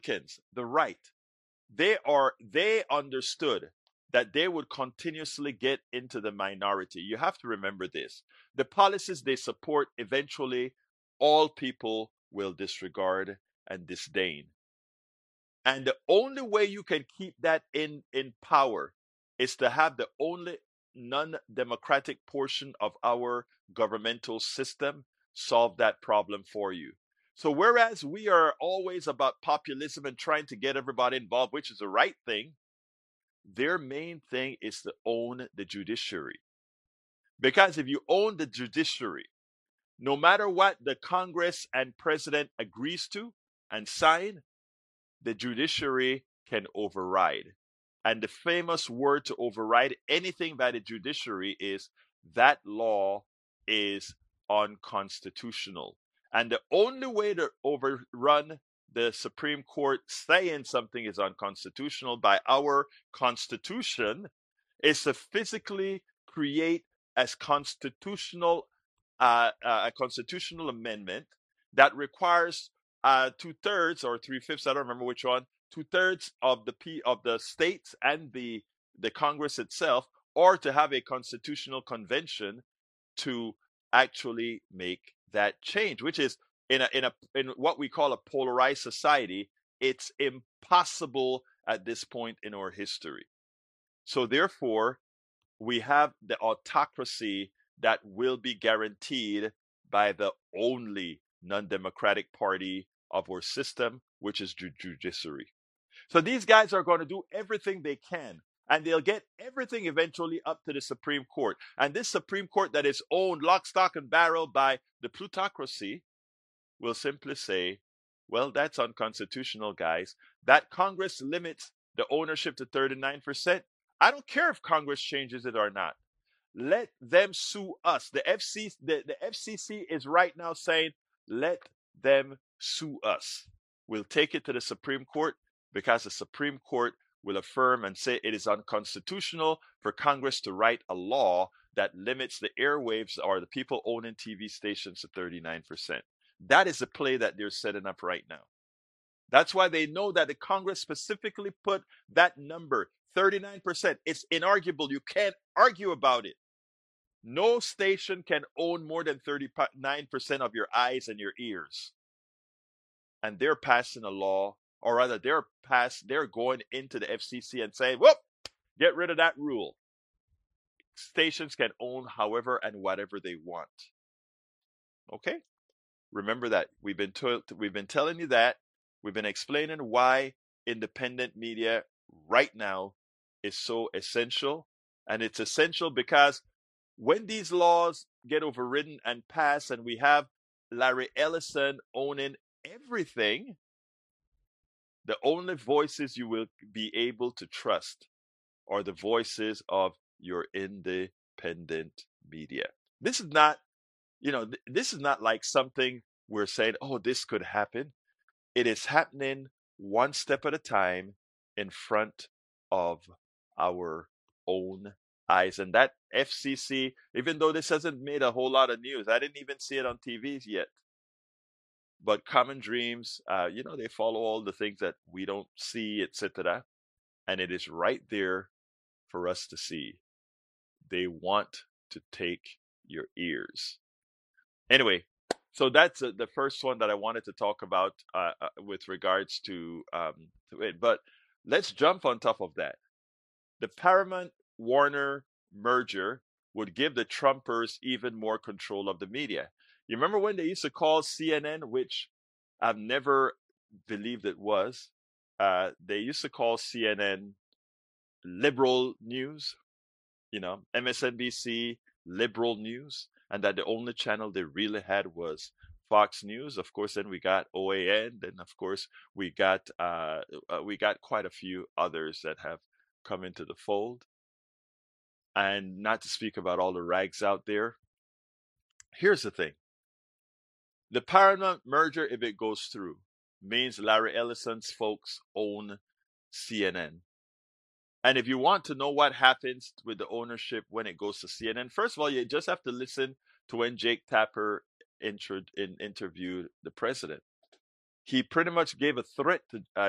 Republicans, the right, they understood that they would continuously get into the minority. You have to remember this. The policies they support, eventually all people will disregard and disdain. And the only way you can keep that in power is to have the only non-democratic portion of our governmental system solve that problem for you. So whereas we are always about populism and trying to get everybody involved, which is the right thing, their main thing is to own the judiciary. Because if you own the judiciary, no matter what the Congress and president agrees to and sign, the judiciary can override. And the famous word to override anything by the judiciary is that law is unconstitutional. And the only way to overrun the Supreme Court saying something is unconstitutional by our Constitution is to physically create a constitutional amendment that requires 2/3 or 3/5, I don't remember which one, 2/3 of the states and the Congress itself, or to have a constitutional convention to actually make that change, which is in what we call a polarized society, it's impossible at this point in our history. So therefore, we have the autocracy that will be guaranteed by the only non-democratic party of our system, which is judiciary. So these guys are going to do everything they can, and they'll get everything eventually up to the Supreme Court. And this Supreme Court that is owned lock, stock, and barrel by the plutocracy will simply say, well, that's unconstitutional, guys. That Congress limits the ownership to 39%. I don't care if Congress changes it or not. Let them sue us. The FCC is right now saying, let them sue us. We'll take it to the Supreme Court because the Supreme Court will affirm and say it is unconstitutional for Congress to write a law that limits the airwaves or the people owning TV stations to 39%. That is the play that they're setting up right now. That's why they know that the Congress specifically put that number, 39%. It's inarguable. You can't argue about it. No station can own more than 39% of your eyes and your ears. And they're passing a law, or rather they're going into the FCC and saying, whoop, get rid of that rule. Stations can own however and whatever they want. Okay? Remember that. We've been telling you that. We've been explaining why independent media right now is so essential. And it's essential because when these laws get overridden and passed and we have Larry Ellison owning everything, the only voices you will be able to trust are the voices of your independent media. This is not, this is not like something we're saying, oh, this could happen. It is happening one step at a time in front of our own eyes. And that FCC, even though this hasn't made a whole lot of news, I didn't even see it on TV yet. But Common Dreams, they follow all the things that we don't see, etc. And it is right there for us to see. They want to take your ears. Anyway, so that's the first one that I wanted to talk about with regards to it. But let's jump on top of that. The Paramount-Warner merger would give the Trumpers even more control of the media. You remember when they used to call CNN, which I've never believed it was, they used to call CNN liberal news, MSNBC liberal news, and that the only channel they really had was Fox News. Of course, then we got OAN, then of course we got quite a few others that have come into the fold. And not to speak about all the rags out there. Here's the thing. The Paramount merger, if it goes through, means Larry Ellison's folks own CNN. And if you want to know what happens with the ownership when it goes to CNN, first of all, you just have to listen to when Jake Tapper interviewed the president. He pretty much gave a threat to